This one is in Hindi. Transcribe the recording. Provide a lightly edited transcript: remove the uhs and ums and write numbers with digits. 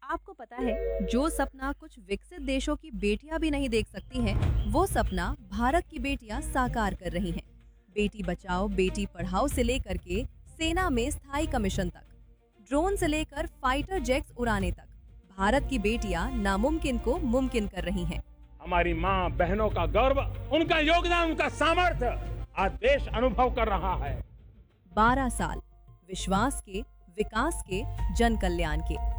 आपको पता है, जो सपना कुछ विकसित देशों की बेटियां भी नहीं देख सकती हैं, वो सपना भारत की बेटियां साकार कर रही हैं। बेटी बचाओ बेटी पढ़ाओ से लेकर के सेना में स्थायी कमीशन तक, ड्रोन से लेकर फाइटर जेट्स उड़ाने तक, भारत की बेटियां नामुमकिन को मुमकिन कर रही हैं। हमारी माँ बहनों का गर्व, उनका योगदान, उनका सामर्थ्य आज देश अनुभव कर रहा है। 12 साल विश्वास के, विकास के, जन कल्याण के।